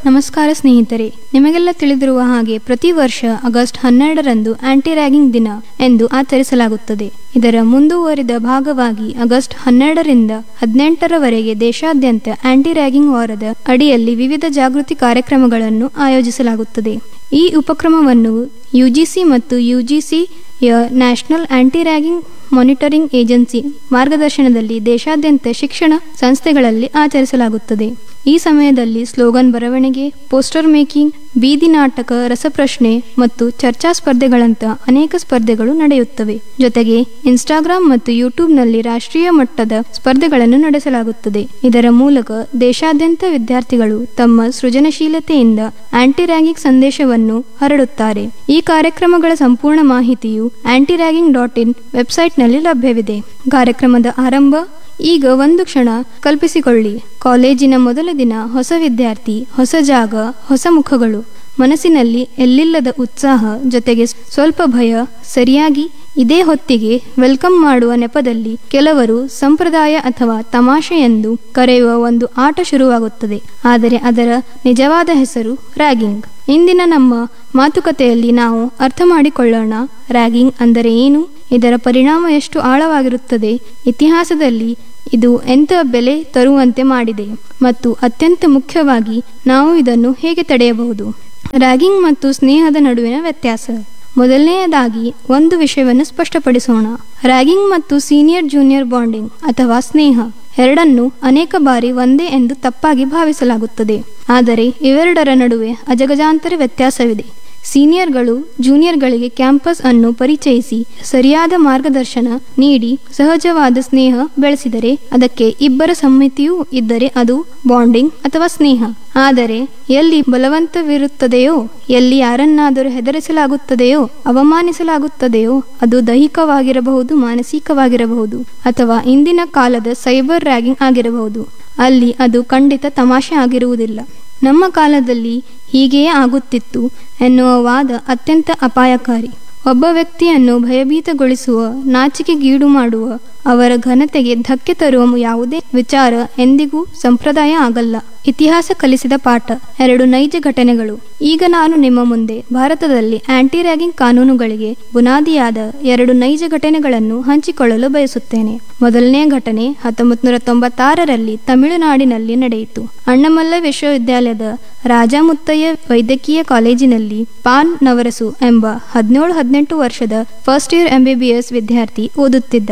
ನಮಸ್ಕಾರ ಸ್ನೇಹಿತರೆ, ನಿಮಗೆಲ್ಲ ತಿಳಿದಿರುವ ಹಾಗೆ ಪ್ರತಿ ವರ್ಷ ಆಗಸ್ಟ್ 12ರಂದು ಆಂಟಿ ರ್ಯಾಗಿಂಗ್ ದಿನ ಎಂದು ಆಚರಿಸಲಾಗುತ್ತದೆ. ಇದರ ಮುಂದುವರಿದ ಭಾಗವಾಗಿ ಆಗಸ್ಟ್ 12ರಿಂದ 18ರವರೆಗೆ ದೇಶಾದ್ಯಂತ ಆಂಟಿ ರ್ಯಾಗಿಂಗ್ ವಾರದ ಅಡಿಯಲ್ಲಿ ವಿವಿಧ ಜಾಗೃತಿ ಕಾರ್ಯಕ್ರಮಗಳನ್ನು ಆಯೋಜಿಸಲಾಗುತ್ತದೆ. ಈ ಉಪಕ್ರಮವನ್ನು ಯುಜಿಸಿ ಮತ್ತು ಯುಜಿಸಿಯ national anti ragging monitoring agency ಮಾರ್ಗದರ್ಶನದಲ್ಲಿ ದೇಶಾದ್ಯಂತ ಶಿಕ್ಷಣ ಸಂಸ್ಥೆಗಳಲ್ಲಿ ಆಚರಿಸಲಾಗುತ್ತದೆ. ಈ ಸಮಯದಲ್ಲಿ ಸ್ಲೋಗನ್ ಬರವಣಿಗೆ, ಪೋಸ್ಟರ್ ಮೇಕಿಂಗ್, ಬೀದಿ ನಾಟಕ, ರಸಪ್ರಶ್ನೆ ಮತ್ತು ಚರ್ಚಾ ಸ್ಪರ್ಧೆಗಳಂತಹ ಅನೇಕ ಸ್ಪರ್ಧೆಗಳು ನಡೆಯುತ್ತವೆ. ಜೊತೆಗೆ ಇನ್ಸ್ಟಾಗ್ರಾಂ ಮತ್ತು ಯೂಟ್ಯೂಬ್ನಲ್ಲಿ ರಾಷ್ಟ್ರೀಯ ಮಟ್ಟದ ಸ್ಪರ್ಧೆಗಳನ್ನು ನಡೆಸಲಾಗುತ್ತದೆ. ಇದರ ಮೂಲಕ ದೇಶಾದ್ಯಂತ ವಿದ್ಯಾರ್ಥಿಗಳು ತಮ್ಮ ಸೃಜನಶೀಲತೆಯಿಂದ ಆಂಟಿ ರ್ಯಾಗಿಂಗ್ ಸಂದೇಶವನ್ನು ಹರಡುತ್ತಾರೆ. ಈ ಕಾರ್ಯಕ್ರಮಗಳ ಸಂಪೂರ್ಣ ಮಾಹಿತಿಯು antiraging.in ವೆಬ್ಸೈಟ್ನಲ್ಲಿ ಲಭ್ಯವಿದೆ. ಕಾರ್ಯಕ್ರಮದ ಆರಂಭ ಈಗ ಒಂದು ಕ್ಷಣ ಕಲ್ಪಿಸಿಕೊಳ್ಳಿ. ಕಾಲೇಜಿನ ಮೊದಲ ದಿನ, ಹೊಸ ವಿದ್ಯಾರ್ಥಿ, ಹೊಸ ಜಾಗ, ಹೊಸ ಮುಖಗಳು. ಮನಸ್ಸಿನಲ್ಲಿ ಎಲ್ಲಿಲ್ಲದ ಉತ್ಸಾಹ ಜೊತೆಗೆ ಸ್ವಲ್ಪ ಭಯ. ಸರಿಯಾಗಿ ಇದೇ ಹೊತ್ತಿಗೆ ವೆಲ್ಕಮ್ ಮಾಡುವ ನೆಪದಲ್ಲಿ ಕೆಲವರು ಸಂಪ್ರದಾಯ ಅಥವಾ ತಮಾಷೆ ಎಂದು ಕರೆಯುವ ಒಂದು ಆಟ ಶುರುವಾಗುತ್ತದೆ. ಆದರೆ ಅದರ ನಿಜವಾದ ಹೆಸರು ರ್ಯಾಗಿಂಗ್. ಇಂದಿನ ನಮ್ಮ ಮಾತುಕತೆಯಲ್ಲಿ ನಾವು ಅರ್ಥ ಮಾಡಿಕೊಳ್ಳೋಣ, ರ್ಯಾಗಿಂಗ್ ಅಂದರೆ ಏನು, ಇದರ ಪರಿಣಾಮ ಎಷ್ಟು ಆಳವಾಗಿರುತ್ತದೆ, ಇತಿಹಾಸದಲ್ಲಿ ಇದು ಎಂಥ ಬೆಲೆ ತರುವಂತೆ ಮಾಡಿದೆ ಮತ್ತು ಅತ್ಯಂತ ಮುಖ್ಯವಾಗಿ ನಾವು ಇದನ್ನು ಹೇಗೆ ತಡೆಯಬಹುದು. ರ್ಯಾಗಿಂಗ್ ಮತ್ತು ಸ್ನೇಹದ ನಡುವಿನ ವ್ಯತ್ಯಾಸ. ಮೊದಲನೆಯದಾಗಿ ಒಂದು ವಿಷಯವನ್ನು ಸ್ಪಷ್ಟಪಡಿಸೋಣ. ರ್ಯಾಗಿಂಗ್ ಮತ್ತು ಸೀನಿಯರ್ ಜೂನಿಯರ್ ಬಾಂಡಿಂಗ್ ಅಥವಾ ಸ್ನೇಹ ಎರಡನ್ನೂ ಅನೇಕ ಬಾರಿ ಒಂದೇ ಎಂದು ತಪ್ಪಾಗಿ ಭಾವಿಸಲಾಗುತ್ತದೆ. ಆದರೆ ಇವೆರಡರ ನಡುವೆ ಅಜಗಜಾಂತರ ವ್ಯತ್ಯಾಸವಿದೆ. ಸೀನಿಯರ್ಗಳು ಜೂನಿಯರ್ಗಳಿಗೆ ಕ್ಯಾಂಪಸ್ ಅನ್ನು ಪರಿಚಯಿಸಿ ಸರಿಯಾದ ಮಾರ್ಗದರ್ಶನ ನೀಡಿ ಸಹಜವಾದ ಸ್ನೇಹ ಬೆಳೆಸಿದರೆ, ಅದಕ್ಕೆ ಇಬ್ಬರ ಸಮ್ಮತಿಯೂ ಇದ್ದರೆ ಅದು ಬಾಂಡಿಂಗ್ ಅಥವಾ ಸ್ನೇಹ. ಆದರೆ ಎಲ್ಲಿ ಬಲವಂತವಿರುತ್ತದೆಯೋ, ಎಲ್ಲಿ ಯಾರನ್ನಾದರೂ ಹೆದರಿಸಲಾಗುತ್ತದೆಯೋ, ಅವಮಾನಿಸಲಾಗುತ್ತದೆಯೋ, ಅದು ದೈಹಿಕವಾಗಿರಬಹುದು, ಮಾನಸಿಕವಾಗಿರಬಹುದು ಅಥವಾ ಇಂದಿನ ಕಾಲದ ಸೈಬರ್ ರ್ಯಾಗಿಂಗ್ ಆಗಿರಬಹುದು, ಅಲ್ಲಿ ಅದು ಖಂಡಿತ ತಮಾಷೆ ಆಗಿರುವುದಿಲ್ಲ. ನಮ್ಮ ಕಾಲದಲ್ಲಿ ಹೀಗೆಯೇ ಆಗುತ್ತಿತ್ತು ಎನ್ನುವ ವಾದ ಅತ್ಯಂತ ಅಪಾಯಕಾರಿ. ಒಬ್ಬ ವ್ಯಕ್ತಿಯನ್ನು ಭಯಭೀತಗೊಳಿಸುವ, ನಾಚಿಕೆಗೀಡು ಮಾಡುವ, ಅವರ ಘನತೆಗೆ ಧಕ್ಕೆ ತರುವ ಯಾವುದೇ ವಿಚಾರ ಎಂದಿಗೂ ಸಂಪ್ರದಾಯ ಆಗಲ್ಲ. ಇತಿಹಾಸ ಕಲಿಸಿದ ಪಾಠ. 2 ನೈಜ ಘಟನೆಗಳು. ಈಗ ನಾನು ನಿಮ್ಮ ಮುಂದೆ ಭಾರತದಲ್ಲಿ ಆಂಟಿ ರ್ಯಾಗಿಂಗ್ ಕಾನೂನುಗಳಿಗೆ ಬುನಾದಿಯಾದ 2 ನೈಜ ಘಟನೆಗಳನ್ನು ಹಂಚಿಕೊಳ್ಳಲು ಬಯಸುತ್ತೇನೆ. ಮೊದಲನೆಯ ಘಟನೆ 1996ರಲ್ಲಿ ತಮಿಳುನಾಡಿನಲ್ಲಿ ನಡೆಯಿತು. ಅಣ್ಣಮಲ್ಲ ವಿಶ್ವವಿದ್ಯಾಲಯದ ರಾಜಾ ಮುತ್ತಯ್ಯ ವೈದ್ಯಕೀಯ ಕಾಲೇಜಿನಲ್ಲಿ ಪಾನ್ ನವರಸು ಎಂಬ 17-18 ವರ್ಷದ ಫಸ್ಟ್ ಇಯರ್ MBBS ವಿದ್ಯಾರ್ಥಿ ಓದುತ್ತಿದ್ದ.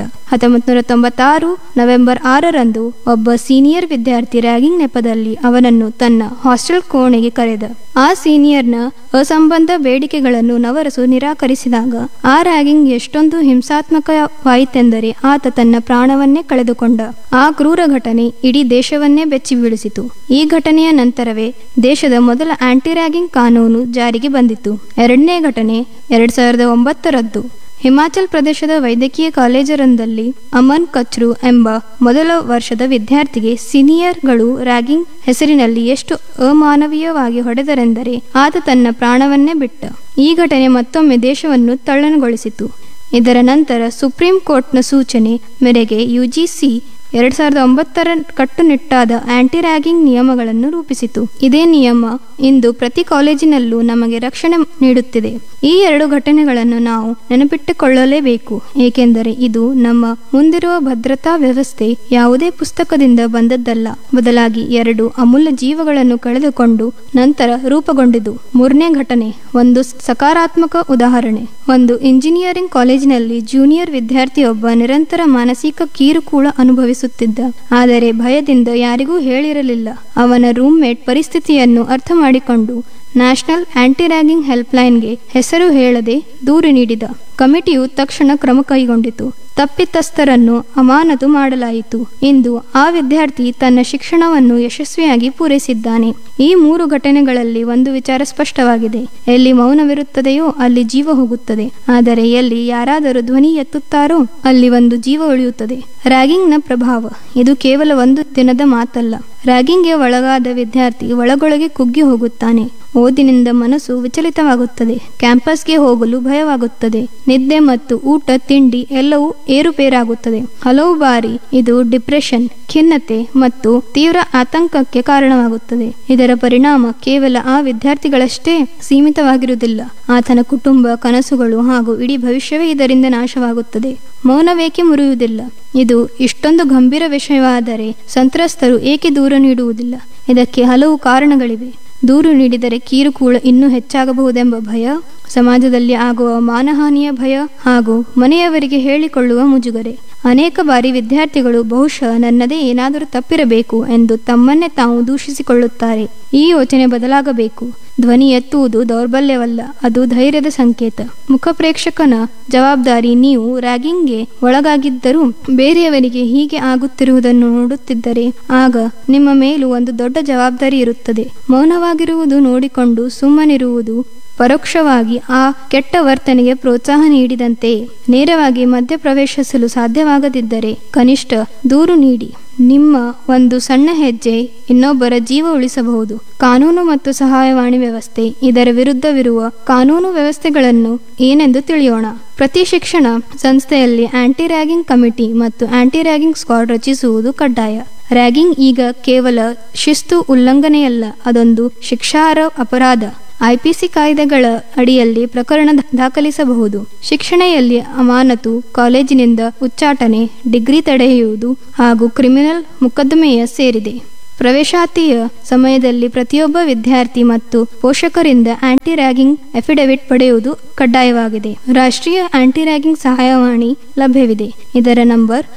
1996 ನವೆಂಬರ್ 6ರಂದು ಒಬ್ಬ ಸೀನಿಯರ್ ವಿದ್ಯಾರ್ಥಿ ರ್ಯಾಗಿಂಗ್ ನೆಪದಲ್ಲಿ ಅವನನ್ನು ತನ್ನ ಹಾಸ್ಟೆಲ್ ಕೋಣೆಗೆ ಕರೆದ. ಆ ಸೀನಿಯರ್ನ ಅಸಂಬದ್ಧ ಬೇಡಿಕೆಗಳನ್ನು ನವರಸು ನಿರಾಕರಿಸಿದಾಗ ಆ ರ್ಯಾಗಿಂಗ್ ಎಷ್ಟೊಂದು ಹಿಂಸಾತ್ಮಕವಾಯಿತೆಂದರೆ ಆತ ತನ್ನ ಪ್ರಾಣವನ್ನೇ ಕಳೆದುಕೊಂಡ. ಆ ಕ್ರೂರ ಘಟನೆ ಇಡೀ ದೇಶವನ್ನೇ ಬೆಚ್ಚಿ ಬೀಳಿಸಿತು. ಈ ಘಟನೆಯ ನಂತರವೇ ದೇಶದ ಮೊದಲ ಆಂಟಿ ರ್ಯಾಗಿಂಗ್ ಕಾನೂನು ಜಾರಿಗೆ ಬಂದಿತು. ಎರಡನೇ ಘಟನೆ 2009ರದ್ದು. ಹಿಮಾಚಲ್ ಪ್ರದೇಶದ ವೈದ್ಯಕೀಯ ಕಾಲೇಜರೊಂದಲ್ಲಿ ಅಮನ್ ಕಚ್ರು ಎಂಬ ಮೊದಲ ವರ್ಷದ ವಿದ್ಯಾರ್ಥಿಗೆ ಸೀನಿಯರ್ಗಳು ರ್ಯಾಗಿಂಗ್ ಹೆಸರಿನಲ್ಲಿ ಎಷ್ಟು ಅಮಾನವೀಯವಾಗಿ ಹೊಡೆದರೆಂದರೆ ಆತ ತನ್ನ ಪ್ರಾಣವನ್ನೇ ಬಿಟ್ಟ. ಈ ಘಟನೆ ಮತ್ತೊಮ್ಮೆ ದೇಶವನ್ನು ತಲ್ಲಣಗೊಳಿಸಿತು. ಇದರ ನಂತರ ಸುಪ್ರೀಂ ಕೋರ್ಟ್ನ ಸೂಚನೆ ಮೇರೆಗೆ ಯುಜಿಸಿ 2009ರ ಕಟ್ಟುನಿಟ್ಟಾದ ಆಂಟಿ ರ್ಯಾಗಿಂಗ್ ನಿಯಮಗಳನ್ನು ರೂಪಿಸಿತು. ಇದೇ ನಿಯಮ ಇಂದು ಪ್ರತಿ ಕಾಲೇಜಿನಲ್ಲೂ ನಮಗೆ ರಕ್ಷಣೆ ನೀಡುತ್ತಿದೆ. ಈ 2 ಘಟನೆಗಳನ್ನು ನಾವು ನೆನಪಿಟ್ಟುಕೊಳ್ಳಲೇಬೇಕು, ಏಕೆಂದರೆ ಇದು ನಮ್ಮ ಮುಂದಿರುವ ಭದ್ರತಾ ವ್ಯವಸ್ಥೆ ಯಾವುದೇ ಪುಸ್ತಕದಿಂದ ಬಂದದ್ದಲ್ಲ, ಬದಲಾಗಿ 2 ಅಮೂಲ್ಯ ಜೀವಗಳನ್ನು ಕಳೆದುಕೊಂಡು ನಂತರ ರೂಪುಗೊಂಡಿತು. ಮೂರನೇ ಘಟನೆ ಒಂದು ಸಕಾರಾತ್ಮಕ ಉದಾಹರಣೆ. ಒಂದು ಇಂಜಿನಿಯರಿಂಗ್ ಕಾಲೇಜಿನಲ್ಲಿ ಜೂನಿಯರ್ ವಿದ್ಯಾರ್ಥಿಯೊಬ್ಬ ನಿರಂತರ ಮಾನಸಿಕ ಕಿರುಕುಳ ಅನುಭವಿಸುತ್ತಿದ್ದ. ಆದರೆ ಭಯದಿಂದ ಯಾರಿಗೂ ಹೇಳಿರಲಿಲ್ಲ. ಅವನ ರೂಮ್ಮೇಟ್ ಪರಿಸ್ಥಿತಿಯನ್ನು ಅರ್ಥ ಮಾಡಿಕೊಂಡು ನ್ಯಾಷನಲ್ ಆಂಟಿ ರ್ಯಾಗಿಂಗ್ ಹೆಲ್ಪ್ಲೈನ್ಗೆ ಹೆಸರು ಹೇಳದೆ ದೂರು ನೀಡಿದ. ಕಮಿಟಿಯು ತಕ್ಷಣ ಕ್ರಮ ಕೈಗೊಂಡಿತು. ತಪ್ಪಿತಸ್ಥರನ್ನು ಅಮಾನತು ಮಾಡಲಾಯಿತು. ಇಂದು ಆ ವಿದ್ಯಾರ್ಥಿ ತನ್ನ ಶಿಕ್ಷಣವನ್ನು ಯಶಸ್ವಿಯಾಗಿ ಪೂರೈಸಿದ್ದಾನೆ. ಈ 3 ಘಟನೆಗಳಲ್ಲಿ ಒಂದು ವಿಚಾರ ಸ್ಪಷ್ಟವಾಗಿದೆ. ಎಲ್ಲಿ ಮೌನವಿರುತ್ತದೆಯೋ ಅಲ್ಲಿ ಜೀವ ಹೋಗುತ್ತದೆ. ಆದರೆ ಎಲ್ಲಿ ಯಾರಾದರೂ ಧ್ವನಿ ಎತ್ತುತ್ತಾರೋ ಅಲ್ಲಿ ಒಂದು ಜೀವ ಉಳಿಯುತ್ತದೆ. ರ್ಯಾಗಿಂಗ್ನ ಪ್ರಭಾವ. ಇದು ಕೇವಲ ಒಂದು ದಿನದ ಮಾತಲ್ಲ. ರ್ಯಾಗಿಂಗ್ಗೆ ಒಳಗಾದ ವಿದ್ಯಾರ್ಥಿ ಒಳಗೊಳಗೆ ಕುಗ್ಗಿ ಹೋಗುತ್ತಾನೆ. ಓದಿನಿಂದ ಮನಸ್ಸು ವಿಚಲಿತವಾಗುತ್ತದೆ. ಕ್ಯಾಂಪಸ್ಗೆ ಹೋಗಲು ಭಯವಾಗುತ್ತದೆ. ನಿದ್ದೆ ಮತ್ತು ಊಟ ತಿಂಡಿ ಎಲ್ಲವೂ ಏರುಪೇರಾಗುತ್ತದೆ. ಹಲವು ಬಾರಿ ಇದು ಡಿಪ್ರೆಷನ್, ಖಿನ್ನತೆ ಮತ್ತು ತೀವ್ರ ಆತಂಕಕ್ಕೆ ಕಾರಣವಾಗುತ್ತದೆ. ಇದರ ಪರಿಣಾಮ ಕೇವಲ ಆ ವಿದ್ಯಾರ್ಥಿಗಳಷ್ಟೇ ಸೀಮಿತವಾಗಿರುವುದಿಲ್ಲ. ಆತನ ಕುಟುಂಬ, ಕನಸುಗಳು ಹಾಗೂ ಇಡೀ ಭವಿಷ್ಯವೇ ಇದರಿಂದ ನಾಶವಾಗುತ್ತದೆ. ಮೌನವೇಕೆ ಮುರಿಯುವುದಿಲ್ಲ? ಇದು ಇಷ್ಟೊಂದು ಗಂಭೀರ ವಿಷಯವಾದರೆ ಸಂತ್ರಸ್ತರು ಏಕೆ ದೂರ ನೀಡುವುದಿಲ್ಲ? ಇದಕ್ಕೆ ಹಲವು ಕಾರಣಗಳಿವೆ. ದೂರು ನೀಡಿದರೆ ಕಿರುಕುಳ ಇನ್ನೂ ಹೆಚ್ಚಾಗಬಹುದೆಂಬ ಭಯ, ಸಮಾಜದಲ್ಲಿ ಆಗುವ ಮಾನಹಾನಿಯ ಭಯ ಹಾಗೂ ಮನೆಯವರಿಗೆ ಹೇಳಿಕೊಳ್ಳುವ ಮುಜುಗರೆ. ಅನೇಕ ಬಾರಿ ವಿದ್ಯಾರ್ಥಿಗಳು ಬಹುಶಃ ನನ್ನದೇ ಏನಾದರೂ ತಪ್ಪಿರಬೇಕು ಎಂದು ತಮ್ಮನ್ನೇ ತಾವು ದೂಷಿಸಿಕೊಳ್ಳುತ್ತಾರೆ. ಈ ಯೋಚನೆ ಬದಲಾಗಬೇಕು. ಧ್ವನಿ ಎತ್ತುವುದು ದೌರ್ಬಲ್ಯವಲ್ಲ, ಅದು ಧೈರ್ಯದ ಸಂಕೇತ. ಮುಖಪ್ರೇಕ್ಷಕನ ಜವಾಬ್ದಾರಿ. ನೀವು ರ್ಯಾಗಿಂಗ್ಗೆ ಒಳಗಾಗಿದ್ದರೂ ಬೇರೆಯವರಿಗೆ ಹೀಗೆ ಆಗುತ್ತಿರುವುದನ್ನು ನೋಡುತ್ತಿದ್ದರೆ ಆಗ ನಿಮ್ಮ ಮೇಲೂ ಒಂದು ದೊಡ್ಡ ಜವಾಬ್ದಾರಿ ಇರುತ್ತದೆ. ಮೌನವಾಗಿರುವುದು, ನೋಡಿಕೊಂಡು ಸುಮ್ಮನಿರುವುದು ಪರೋಕ್ಷವಾಗಿ ಆ ಕೆಟ್ಟ ವರ್ತನೆಗೆ ಪ್ರೋತ್ಸಾಹ ನೀಡಿದಂತೆಯೇ. ನೇರವಾಗಿ ಮಧ್ಯಪ್ರವೇಶಿಸಲು ಸಾಧ್ಯವಾಗದಿದ್ದರೆ ಕನಿಷ್ಠ ದೂರು ನೀಡಿ. ನಿಮ್ಮ ಒಂದು ಸಣ್ಣ ಹೆಜ್ಜೆ ಇನ್ನೊಬ್ಬರ ಜೀವ ಉಳಿಸಬಹುದು. ಕಾನೂನು ಮತ್ತು ಸಹಾಯವಾಣಿ ವ್ಯವಸ್ಥೆ. ಇದರ ವಿರುದ್ಧವಿರುವ ಕಾನೂನು ವ್ಯವಸ್ಥೆಗಳನ್ನು ಏನೆಂದು ತಿಳಿಯೋಣ. ಪ್ರತಿ ಶಿಕ್ಷಣ ಸಂಸ್ಥೆಯಲ್ಲಿ ಆಂಟಿ ರ್ಯಾಗಿಂಗ್ ಕಮಿಟಿ ಮತ್ತು ಆಂಟಿ ರ್ಯಾಗಿಂಗ್ ಸ್ಕ್ವಾಡ್ ರಚಿಸುವುದು ಕಡ್ಡಾಯ. ರ್ಯಾಗಿಂಗ್ ಈಗ ಕೇವಲ ಶಿಸ್ತು ಉಲ್ಲಂಘನೆಯಲ್ಲ, ಅದೊಂದು ಶಿಕ್ಷಾರ್ಹ ಅಪರಾಧ. ಐಪಿಸಿ ಕಾಯ್ದೆಗಳ ಅಡಿಯಲ್ಲಿ ಪ್ರಕರಣ ದಾಖಲಿಸಬಹುದು. ಶಿಕ್ಷಣೆಯಲ್ಲಿ ಅಮಾನತು, ಕಾಲೇಜಿನಿಂದ ಉಚ್ಚಾಟನೆ, ಡಿಗ್ರಿ ತಡೆಯುವುದು ಹಾಗೂ ಕ್ರಿಮಿನಲ್ ಮೊಕದ್ದಮೆಯ ಸೇರಿದೆ. ಪ್ರವೇಶಾತಿಯ ಸಮಯದಲ್ಲಿ ಪ್ರತಿಯೊಬ್ಬ ವಿದ್ಯಾರ್ಥಿ ಮತ್ತು ಪೋಷಕರಿಂದ ಆಂಟಿ ರ್ಯಾಗಿಂಗ್ ಅಫಿಡವಿಟ್ ಪಡೆಯುವುದು ಕಡ್ಡಾಯವಾಗಿದೆ. ರಾಷ್ಟ್ರೀಯ ಆಂಟಿ ರ್ಯಾಗಿಂಗ್ ಸಹಾಯವಾಣಿ ಲಭ್ಯವಿದೆ. ಇದರ ನಂಬರ್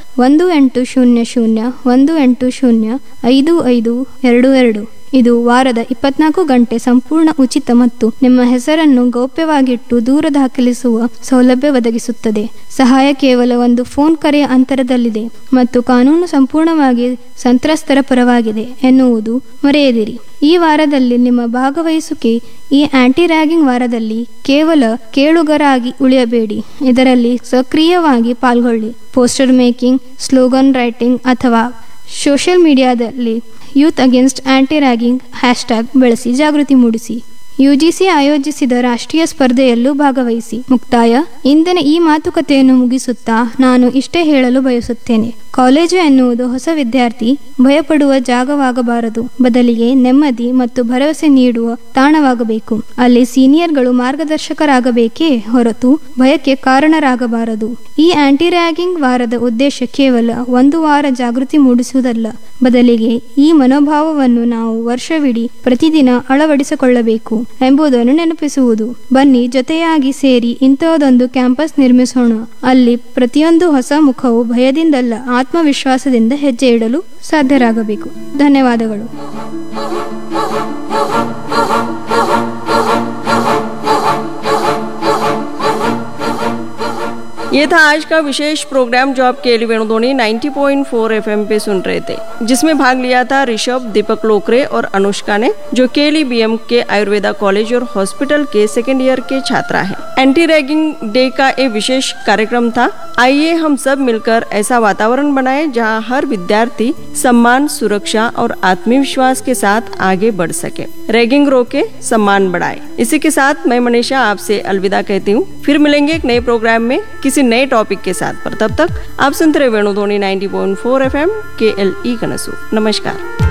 1800 1800 5522. ಇದು ವಾರದ 24 ಗಂಟೆ ಸಂಪೂರ್ಣ ಉಚಿತ ಮತ್ತು ನಿಮ್ಮ ಹೆಸರನ್ನು ಗೌಪ್ಯವಾಗಿಟ್ಟು ದೂರ ದಾಖಲಿಸುವ ಸೌಲಭ್ಯ ಒದಗಿಸುತ್ತದೆ. ಸಹಾಯ ಕೇವಲ ಒಂದು ಫೋನ್ ಕರೆಯ ಅಂತರದಲ್ಲಿದೆ ಮತ್ತು ಕಾನೂನು ಸಂಪೂರ್ಣವಾಗಿ ಸಂತ್ರಸ್ತರ ಪರವಾಗಿದೆ ಎನ್ನುವುದು ಮರೆಯದಿರಿ. ಈ ವಾರದಲ್ಲಿ ನಿಮ್ಮ ಭಾಗವಹಿಸುವಿಕೆ ಈ ಆಂಟಿ ರ್ಯಾಗಿಂಗ್ ವಾರದಲ್ಲಿ ಕೇವಲ ಕೇಳುಗರಾಗಿ ಉಳಿಯಬೇಡಿ. ಇದರಲ್ಲಿ ಸಕ್ರಿಯವಾಗಿ ಪಾಲ್ಗೊಳ್ಳಿ. ಪೋಸ್ಟರ್ ಮೇಕಿಂಗ್, ಸ್ಲೋಗನ್ ರೈಟಿಂಗ್ ಅಥವಾ ಸೋಷಿಯಲ್ ಮೀಡಿಯಾದಲ್ಲಿ youth against aunty ragging hashtag ಬಳಸಿ ಜಾಗೃತಿ ಮೂಡಿಸಿ. ಯುಜಿಸಿ ಆಯೋಜಿಸಿದ ರಾಷ್ಟ್ರೀಯ ಸ್ಪರ್ಧೆಯಲ್ಲೂ ಭಾಗವಹಿಸಿ. ಮುಕ್ತಾಯ. ಇಂದಿನ ಈ ಮಾತುಕತೆಯನ್ನು ಮುಗಿಸುತ್ತಾ ನಾನು ಇಷ್ಟೇ ಹೇಳಲು ಬಯಸುತ್ತೇನೆ. ಕಾಲೇಜು ಎನ್ನುವುದು ಹೊಸ ವಿದ್ಯಾರ್ಥಿ ಭಯಪಡುವ ಜಾಗವಾಗಬಾರದು. ಬದಲಿಗೆ ನೆಮ್ಮದಿ ಮತ್ತು ಭರವಸೆ ನೀಡುವ ತಾಣವಾಗಬೇಕು. ಅಲ್ಲಿ ಸೀನಿಯರ್ಗಳು ಮಾರ್ಗದರ್ಶಕರಾಗಬೇಕೇ ಹೊರತು ಭಯಕ್ಕೆ ಕಾರಣರಾಗಬಾರದು. ಈ ಆಂಟಿ ರ್ಯಾಗಿಂಗ್ ವಾರದ ಉದ್ದೇಶ ಕೇವಲ ಒಂದು ವಾರ ಜಾಗೃತಿ ಮೂಡಿಸುವುದಲ್ಲ, ಬದಲಿಗೆ ಈ ಮನೋಭಾವವನ್ನು ನಾವು ವರ್ಷವಿಡೀ ಪ್ರತಿದಿನ ಅಳವಡಿಸಿಕೊಳ್ಳಬೇಕು ಎಂಬುದನ್ನು ನೆನಪಿಸುವುದು. ಬನ್ನಿ, ಜೊತೆಯಾಗಿ ಸೇರಿ ಇಂತಹದೊಂದು ಕ್ಯಾಂಪಸ್ ನಿರ್ಮಿಸೋಣ. ಅಲ್ಲಿ ಪ್ರತಿಯೊಂದು ಹೊಸ ಮುಖವು ಭಯದಿಂದಲ್ಲ, ಆತ್ಮವಿಶ್ವಾಸದಿಂದ ಹೆಜ್ಜೆ ಇಡಲು ಸಾಧ್ಯರಾಗಬೇಕು. ಧನ್ಯವಾದಗಳು. ये था आज का विशेष प्रोग्राम जो आप केली वेणुधोनी 90.4 FM पे सुन रहे थे, जिसमें भाग लिया था ऋषभ, दीपक लोकरे और अनुष्का ने, जो केली बीएम के आयुर्वेदा कॉलेज और हॉस्पिटल के सेकेंड ईयर के छात्रा हैं। एंटी रैगिंग डे का एक विशेष कार्यक्रम था। आइए हम सब मिलकर ऐसा वातावरण बनाएं जहां हर विद्यार्थी सम्मान, सुरक्षा और आत्मविश्वास के साथ आगे बढ़ सके। रैगिंग रोके, सम्मान बढ़ाए। इसी के साथ मैं मनीषा आपसे अलविदा कहती हूँ। फिर मिलेंगे एक नए प्रोग्राम में किसी नए टॉपिक के साथ, पर तब तक आप सुनते रहे वेणुधोनी 90.4 FM KLE कनसू। नमस्कार।